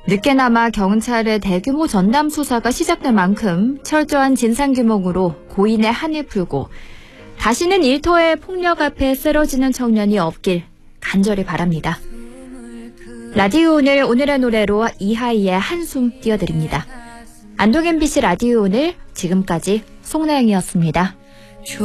늦게나마 경찰의 대규모 전담 수사가 시작될 만큼 철저한 진상규명으로 고인의 한을 풀고 다시는 일터의 폭력 앞에 쓰러지는 청년이 없길 간절히 바랍니다. 라디오 오늘의 노래로 이하이의 한숨 띄워드립니다. 안동 MBC 라디오 오늘 지금까지 송나영이었습니다.